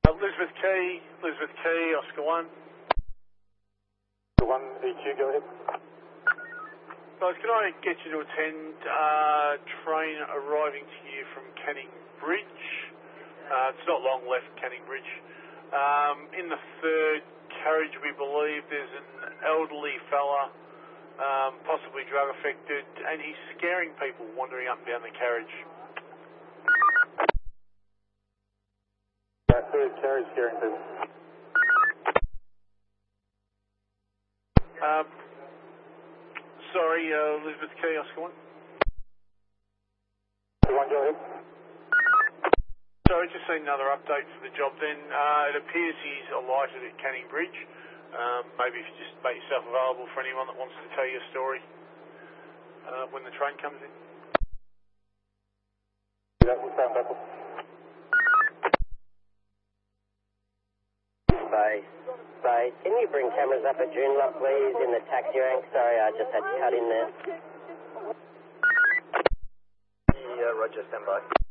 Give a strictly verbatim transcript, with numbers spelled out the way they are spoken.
Uh, Elizabeth Key, Elizabeth Key, Oscar one. one E Q, go ahead. Guys, can I get you to attend uh, train arriving to you from Canning Bridge? Uh, it's not long left, Canning Bridge. Um, in the third carriage, we believe there's an elderly fella, um, possibly drug affected, and he's scaring people wandering up and down the carriage. Uh, third carriage, scaring people. Um, sorry, uh, Elizabeth Key, Oscar one. one, go ahead. Sorry, just seen another update for the job then. Uh, it appears he's alighted at Canning Bridge. Um, maybe if you just make yourself available for anyone that wants to tell you a story uh, when the train comes in. That will sound better. Bye. Bye. Can you bring cameras up at Joondalup, please, in the taxi rank? Sorry, I just had to cut in there. Yeah, Roger, stand by.